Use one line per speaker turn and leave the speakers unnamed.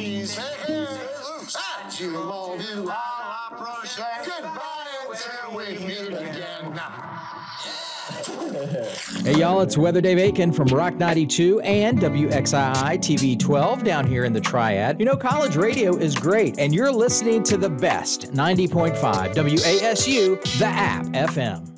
please. You love you, I approach that goodbye until we meet again.
Hey y'all, it's Weather Dave Aiken from Rock 92 and WXII TV 12 down here in the Triad. You know, college radio is great, and you're listening to the best 90.5 WASU, the app FM.